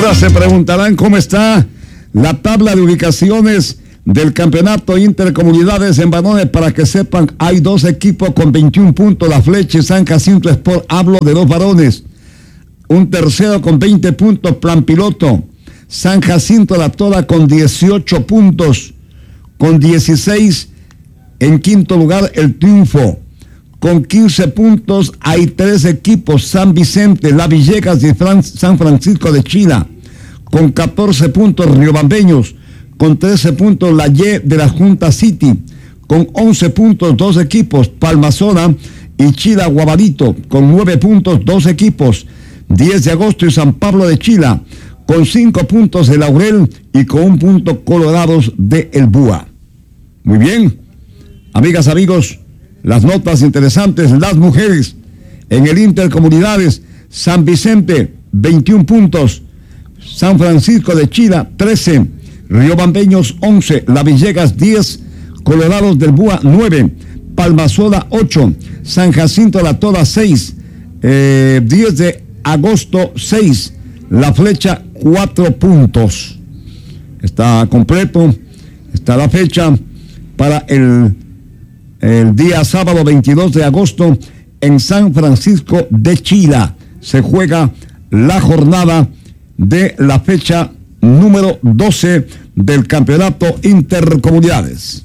Ahora se preguntarán cómo está la tabla de ubicaciones del campeonato intercomunidades en varones. Para que sepan, hay 2 equipos con 21 puntos, La Flecha y San Jacinto Sport. Hablo de 2 varones. Un tercero con 20 puntos, Plan Piloto. San Jacinto La Toda con 18 puntos. Con 16 en quinto lugar El Triunfo. Con 15 puntos hay 3 equipos, San Vicente, La Villegas y San Francisco de Chila. Con 14 puntos Riobambeños. Con 13 puntos La Y de la Junta City. Con 11 puntos 2 equipos, Palmazona y Chila Guabarito. Con 9 puntos 2 equipos, 10 de agosto y San Pablo de Chila. Con 5 puntos de Laurel y con 1 punto Colorados de El Búa. Muy bien, amigas, amigos, las notas interesantes. Las mujeres en el Intercomunidades: San Vicente 21 puntos, San Francisco de Chila 13, Riobambeños 11, La Villegas 10, Colorados del Búa 9, Palmasola 8, San Jacinto La Toda 6, 10 de agosto 6, La Flecha 4 puntos. Está completo, está la fecha para el día sábado 22 de agosto en San Francisco de Chila. Se juega la jornada de la fecha número 12 del campeonato Intercomunidades.